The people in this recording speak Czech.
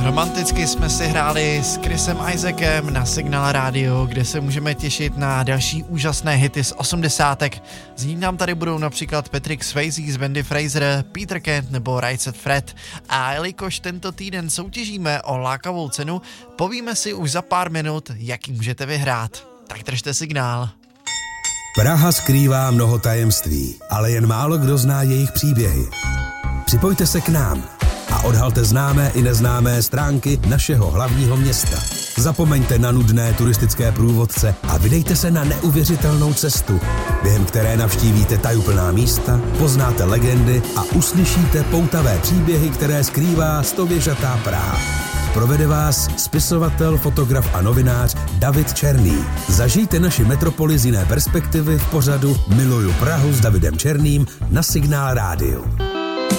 Romanticky jsme si hráli s Chrisem Isaacem na Signál Radio, kde se můžeme těšit na další úžasné hity z 80. Zní nám tady budou například Patrick Swayze z Wendy Fraser, Peter Kent nebo Right Said Fred. A jelikož tento týden soutěžíme o lákavou cenu, povíme si už za pár minut, jaký můžete vyhrát. Tak držte signál. Praha skrývá mnoho tajemství, ale jen málo kdo zná jejich příběhy. Připojte se k nám a odhalte známé i neznámé stránky našeho hlavního města. Zapomeňte na nudné turistické průvodce a vydejte se na neuvěřitelnou cestu, během které navštívíte tajuplná místa, poznáte legendy a uslyšíte poutavé příběhy, které skrývá stověžatá Praha. Provede vás spisovatel, fotograf a novinář David Černý. Zažijte naši metropoli z jiné perspektivy v pořadu Miluju Prahu s Davidem Černým na Signál Rádiu.